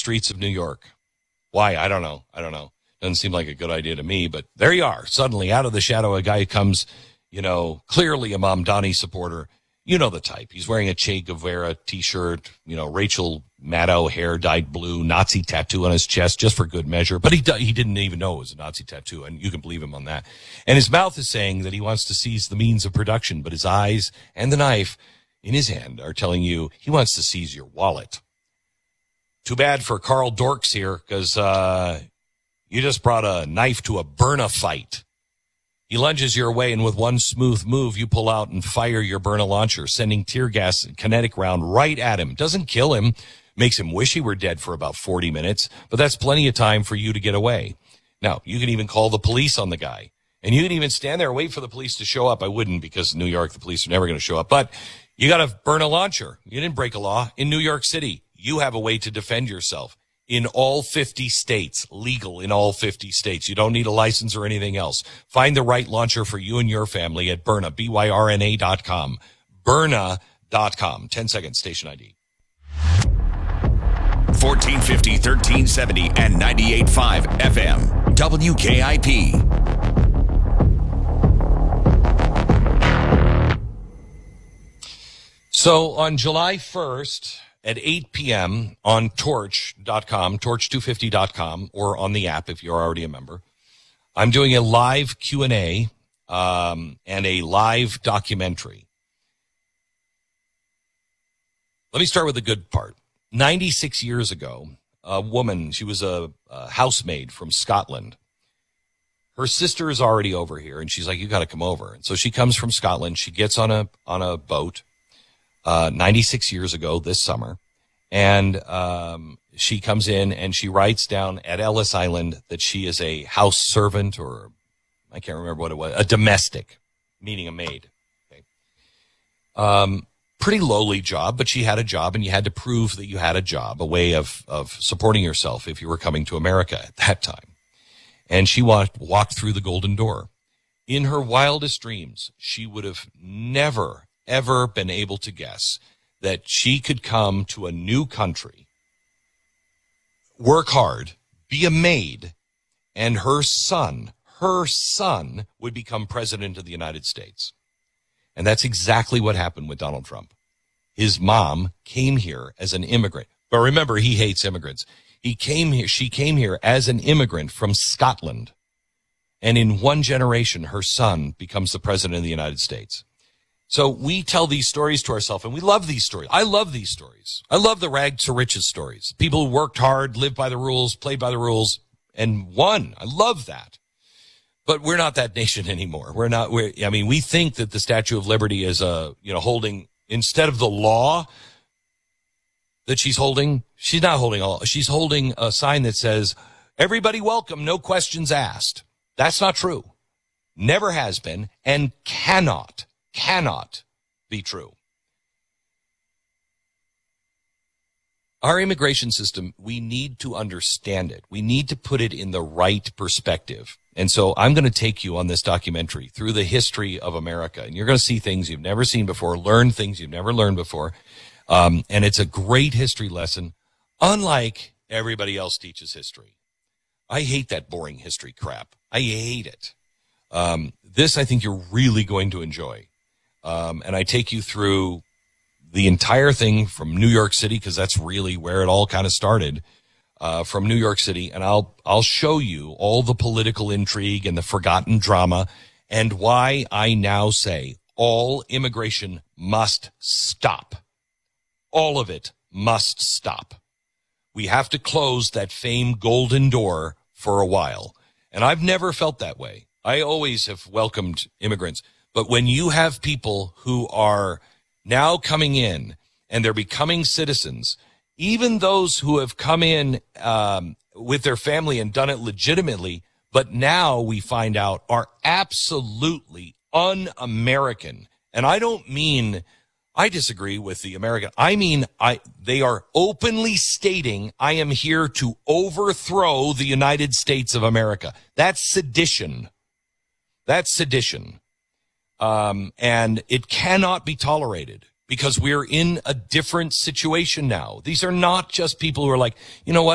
streets of New York. Why? I don't know. Doesn't seem like a good idea to me, but there you are. Suddenly, out of the shadow, a guy comes, clearly a Mamdani supporter. You know the type. He's wearing a Che Guevara T-shirt, Rachel Maddow hair dyed blue, Nazi tattoo on his chest just for good measure. But he didn't even know it was a Nazi tattoo, and you can believe him on that. And his mouth is saying that he wants to seize the means of production, but his eyes and the knife in his hand are telling you he wants to seize your wallet. Too bad for Carl Dorks here, because you just brought a knife to a Berna fight. He lunges your way, and with one smooth move, you pull out and fire your Berna launcher, sending tear gas and kinetic round right at him. Doesn't kill him, makes him wish he were dead for about 40 minutes, but that's plenty of time for you to get away. Now, you can even call the police on the guy, and you can even stand there and wait for the police to show up. I wouldn't, because in New York, the police are never going to show up, but you got to burn a launcher. You didn't break a law. In New York City, you have a way to defend yourself. In all 50 states, legal in all 50 states. You don't need a license or anything else. Find the right launcher for you and your family at Byrna, BYRNA.com. Byrna.com. 10 seconds, station ID. 1450, 1370, and 98.5 FM. WKIP. So on July 1st, at 8 p.m. on torch.com, torch250.com, or on the app if you're already a member, I'm doing a live Q&A and a live documentary. Let me start with the good part. 96 years ago, a woman, she was a housemaid from Scotland. Her sister is already over here, and she's like, you got to come over. And so she comes from Scotland. She gets on a boat 96 years ago this summer. And she comes in and she writes down at Ellis Island that she is a house servant, or I can't remember what it was, a domestic, meaning a maid. Okay. Pretty lowly job, but she had a job, and you had to prove that you had a job, a way of supporting yourself if you were coming to America at that time. And she walked through the Golden Door. In her wildest dreams, she would have never, ever been able to guess that she could come to a new country, work hard, be a maid, and her son would become president of the United States. And that's exactly what happened with Donald Trump. His mom came here as an immigrant. But remember, he hates immigrants. She came here as an immigrant from Scotland. And in one generation, her son becomes the president of the United States. So we tell these stories to ourselves, and we love these stories. I love these stories. I love the rags to riches stories. People who worked hard, lived by the rules, played by the rules, and won. I love that. But we're not that nation anymore. We think that the Statue of Liberty is holding, instead of the law that she's holding, she's not holding all. She's holding a sign that says, everybody welcome, no questions asked. That's not true. Never has been, and cannot be true. Our immigration system, we need to understand it. We need to put it in the right perspective. And so I'm going to take you on this documentary through the history of America. And you're going to see things you've never seen before, learn things you've never learned before. And it's a great history lesson, unlike everybody else teaches history. I hate that boring history crap. I hate it. This I think you're really going to enjoy. And I take you through the entire thing from New York City, because that's really where it all kind of started, from New York City. And I'll show you all the political intrigue and the forgotten drama, and why I now say all immigration must stop. All of it must stop. We have to close that famed Golden Door for a while. And I've never felt that way. I always have welcomed immigrants. But when you have people who are now coming in and they're becoming citizens, even those who have come in with their family and done it legitimately, but now we find out are absolutely un-American. And I don't mean I disagree with the American. I mean, they are openly stating, I am here to overthrow the United States of America. That's sedition. That's sedition. And it cannot be tolerated, because we're in a different situation now. These are not just people who are like, you know what?